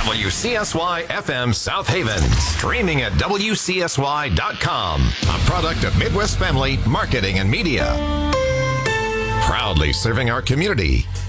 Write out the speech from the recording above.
WCSY FM South Haven. Streaming at WCSY.com. A product of Midwest Family Marketing and Media. Proudly serving our community